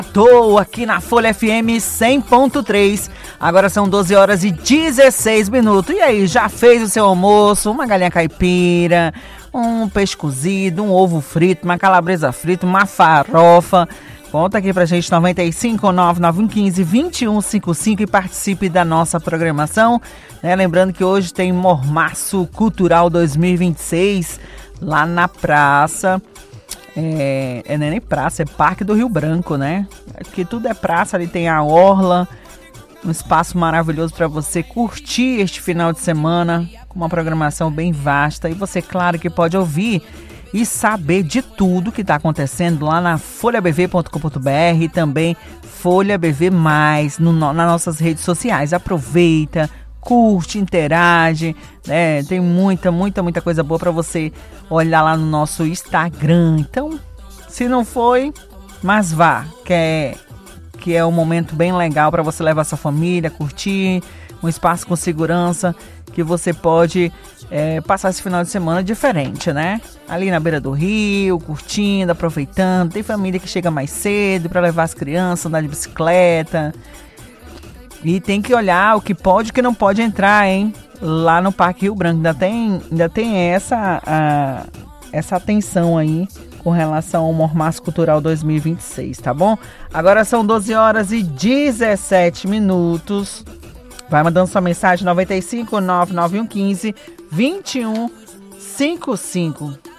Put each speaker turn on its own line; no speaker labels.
Tô aqui na Folha FM 100.3. Agora são 12 horas e 16 minutos. E aí, já fez o seu almoço? Uma galinha caipira, um peixe cozido, um ovo frito, uma calabresa frita, uma farofa? Conta aqui pra gente, 9599152155, e participe da nossa programação, né? Lembrando que hoje tem Mormaço Cultural 2026 lá na praça. Não é nem praça, é Parque do Rio Branco, né? Aqui tudo é praça, ali tem a orla, um espaço maravilhoso para você curtir este final de semana, com uma programação bem vasta. E você, claro, que pode ouvir e saber de tudo que está acontecendo lá na folhabv.com.br e também Folha BV+, nas nossas redes sociais. Aproveita, curte, interage, né? Tem muita coisa boa para você olhar lá no nosso Instagram. Então, se não foi, mas vá, que é um momento bem legal para você levar sua família, curtir, um espaço com segurança, que você pode passar esse final de semana diferente, né? Ali na beira do rio, curtindo, aproveitando. Tem família que chega mais cedo para levar as crianças, andar de bicicleta. E tem que olhar o que pode e o que não pode entrar, hein? Lá no Parque Rio Branco. Ainda tem essa atenção aí com relação ao Mormaço Cultural 2026, tá bom? Agora são 12 horas e 17 minutos. Vai mandando sua mensagem, 95 99115 2155.